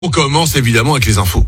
On commence évidemment avec les infos.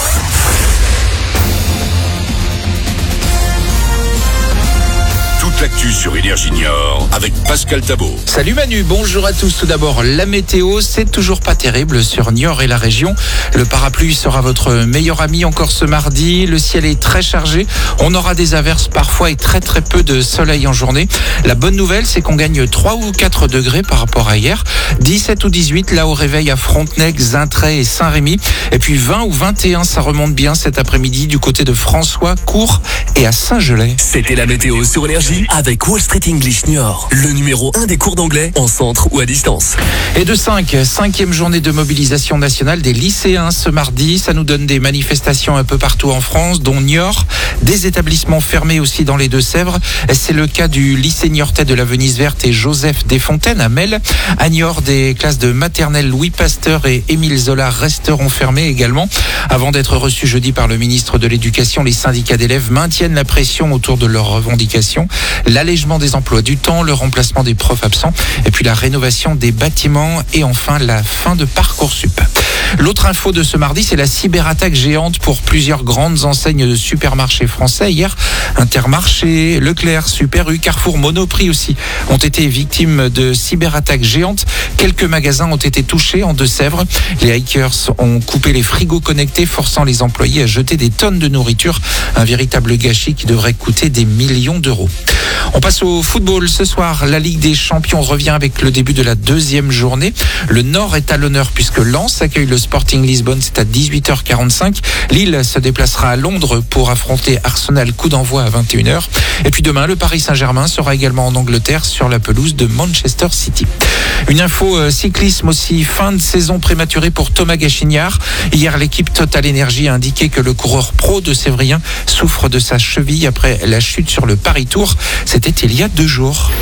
Toute l'actu sur Énergie Niort avec Pascal Thabot. Salut Manu, bonjour à tous. Tout d'abord, la météo, c'est toujours pas terrible sur Niort et la région. Le parapluie sera votre meilleur ami encore ce mardi. Le ciel est très chargé. On aura des averses parfois et très peu de soleil en journée. La bonne nouvelle, c'est qu'on gagne 3 ou 4 degrés par rapport à hier. 17 ou 18 là au réveil à Frontenac, Zintrey et Saint-Rémy. Et puis 20 ou 21, ça remonte bien cet après-midi du côté de François, Cours et à Saint-Gelais. C'était la météo sur Énergie avec Wall Street English Niort, le numéro 1 des cours d'anglais en centre ou à distance. Et de 5e journée de mobilisation nationale des lycéens ce mardi. Ça nous donne des manifestations un peu partout en France, dont Niort, des établissements fermés aussi dans les Deux-Sèvres. C'est le cas du lycée niortais de la Venise Verte et Joseph Desfontaines à Melle. À Niort, des classes de maternelle Louis Pasteur et Émile Zola resteront fermées également. Avant d'être reçus jeudi par le ministre de l'Éducation, les syndicats d'élèves maintiennent la pression autour de leurs revendications. L'allègement des emplois du temps, le remplacement des profs absents et puis la rénovation des bâtiments et enfin la fin de Parcoursup. L'autre info de ce mardi, c'est la cyberattaque géante pour plusieurs grandes enseignes de supermarchés français. Hier, Intermarché, Leclerc, Super U, Carrefour, Monoprix aussi ont été victimes de cyberattaques géantes. Quelques magasins ont été touchés en Deux-Sèvres. Les hackers ont coupé les frigos connectés, forçant les employés à jeter des tonnes de nourriture. Un véritable gâchis qui devrait coûter des millions d'euros. On passe au football. Ce soir, la Ligue des Champions revient avec le début de la 2e journée. Le Nord est à l'honneur puisque Lens accueille le Sporting Lisbonne. C'est à 18h45. Lille se déplacera à Londres pour affronter Arsenal. Coup d'envoi à 21h. Et puis demain, le Paris Saint-Germain sera également en Angleterre sur la pelouse de Manchester City. Une info cyclisme aussi. Fin de saison prématurée pour Thomas Gachignard. Hier, l'équipe Total Energy a indiqué que le coureur pro de Sévrien souffre de sa cheville après la chute sur le Paris Tour. C'était il y a 2 jours.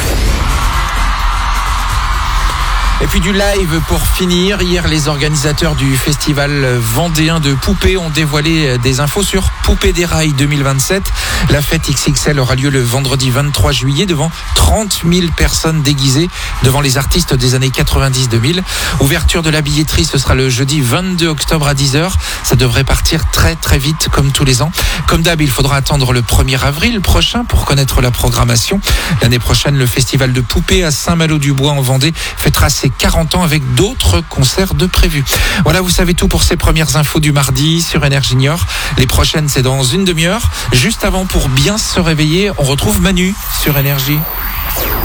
Et puis du live pour finir. Hier, les organisateurs du festival vendéen de poupées ont dévoilé des infos sur Poupées des Rails 2027. La fête XXL aura lieu le vendredi 23 juillet devant 30 000 personnes déguisées devant les artistes des années 90-2000. Ouverture de la billetterie, ce sera le jeudi 22 octobre à 10h. Ça devrait partir très vite comme tous les ans. Comme d'hab, il faudra attendre le 1er avril prochain pour connaître la programmation. L'année prochaine, le festival de poupées à Saint-Malo-du-Bois en Vendée fêtera ses 40 ans avec d'autres concerts de prévus. Voilà, vous savez tout pour ces premières infos du mardi sur Énergie Niort. Les prochaines, c'est dans une demi-heure. Juste avant, pour bien se réveiller, on retrouve Manu sur Énergie.